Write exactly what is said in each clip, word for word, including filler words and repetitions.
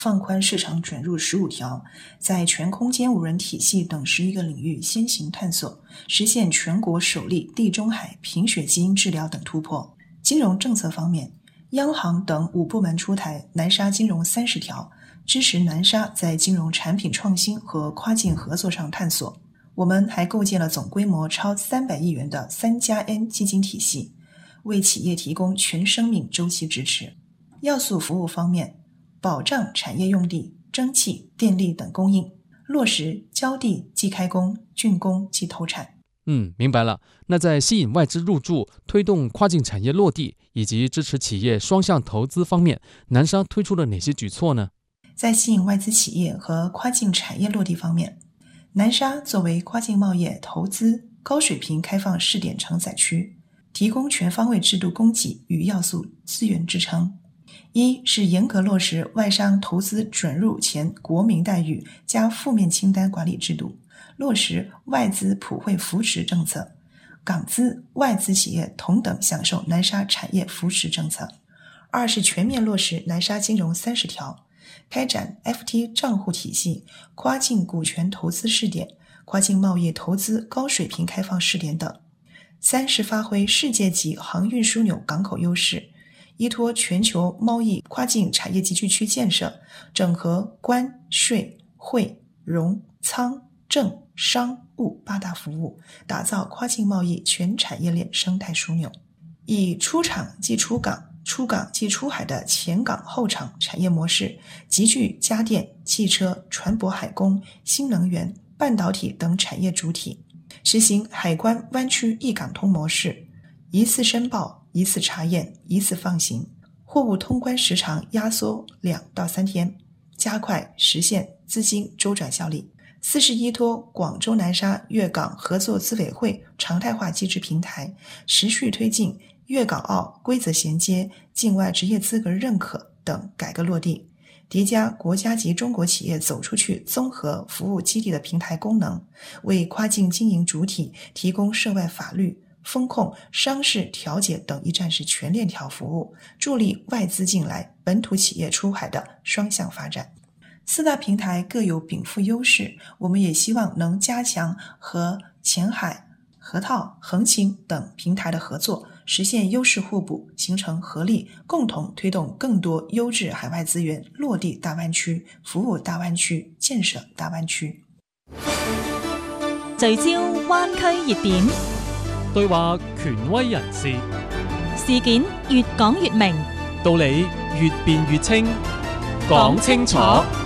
放宽市场准入十五条，在全空间无人体系等十一个领域先行探索，实现全国首例地中海贫血基因治疗等突破。金融政策方面，央行等五部门出台南沙金融三十条，支持南沙在金融产品创新和跨境合作上探索。我们还构建了总规模超三百亿元的三加 N 基金体系，为企业提供全生命周期支持。要素服务方面，保障产业用地、蒸汽、电力等供应，落实郊地即开工、竣工即投产。 嗯，明白了。那在吸引外资入驻、推动跨境产业落地以及支持企业双向投资方面，南沙推出了哪些举措呢？ 在吸引外资企业和跨境产业落地方面，南沙作为跨境贸易投资高水平开放试点承载区，提供全方位制度供给与要素资源支撑。一是严格落实外商投资准入前国民待遇加负面清单管理制度，落实外资普惠扶持政策，港资外资企业同等享受南沙产业扶持政策。二是全面落实南沙金融三十条，开展 F T 账户体系、跨境股权投资试点、跨境贸易投资高水平开放试点等。三是发挥世界级航运枢纽港口优势，依托全球贸易跨境产业集聚区建设，整合关、税、汇、融、仓、政、商、务八大服务，打造跨境贸易全产业链生态枢纽。以出厂即出港、出港即出海的前港后厂产业模式，集聚家电、汽车、船舶海工、新能源、半导体等产业主体，实行海关湾区一港通模式，一次申报、一次查验、一次放行，货物通关时长压缩两到三天，加快实现资金周转效率。四是依托广州南沙粤港合作资委会常态化机制平台，持续推进粤港澳规则衔接、境外职业资格认可等改革落地，叠加国家级中国企业走出去综合服务基地的平台功能，为跨境经营主体提供涉外法律、风控、商事调解等一站式全链条服务，助力外资进来、本土企业出海的双向发展。四大平台各有禀赋优势，我们也希望能加强和前海、河套、横琴等平台的合作，实现优势互補，形成合力，共同推動更多優質海外資源落地大灣區，服務大灣區，建設大灣區。 聚焦灣區熱點， 對話權威人士， 事件越講越明， 道理越辯越清，講清楚。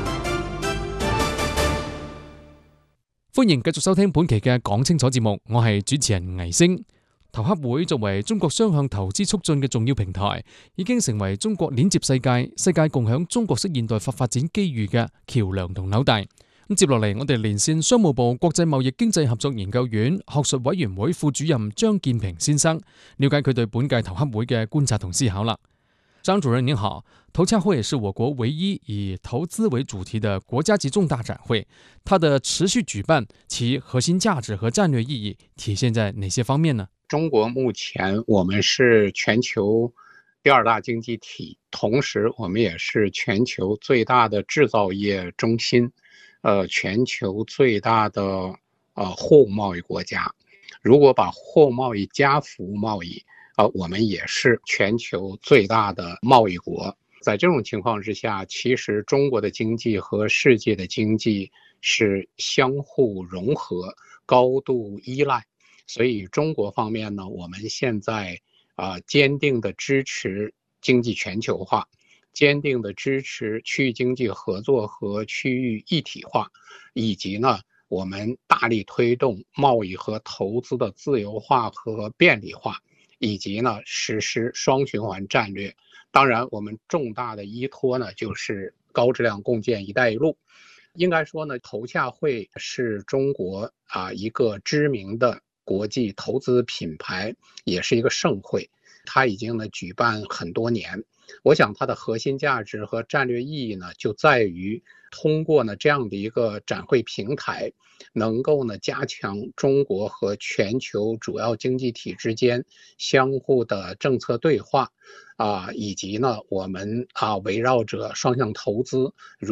歡迎繼續收聽本期嘅講清楚節目，我係主持人倪星。投洽會作為中國雙向投資促進嘅重要平台，已經成為中國鏈接世界、世界共享中國式現代化發展機遇嘅橋樑同紐帶。咁接落嚟，我哋連線商務部國際貿易經濟合作研究院學術委員會副主任張建平先生，了解佢對本屆投洽會嘅觀察同思考啦。張主任您好，投洽會是我國唯一以投資為主題的國家級重大展會，它的持續舉辦，其核心價值和戰略意義體現在哪些方面呢？ 中國目前我們是全球第二大經濟體，同時我們也是全球最大的製造業中心，呃，全球最大的呃貨物貿易國家。如果把貨物貿易加服務貿易，呃，我們也是全球最大的貿易國。在這種情況之下，其實中國的經濟和世界的經濟是相互融合、高度依賴。所以中國方面呢，我們現在啊、呃、堅定的支持經濟全球化，堅定的支持區域經濟合作和區域一體化，以及呢，我們大力推動貿易和投資的自由化和便利化，以及呢實施雙循環戰略。當然，我們重大的依托呢就是高質量共建“一帶一路”。應該說呢，投洽會是中國啊一個知名的國際投資品牌，也是一個盛會，它已經呢舉辦很多年。我想它的核心價值和戰略意義呢，就在於通過呢這樣的一個展會平台，能夠呢加強中國和全球主要經濟體之間相互的政策對話，啊，以及呢我們啊圍繞着雙向投資，如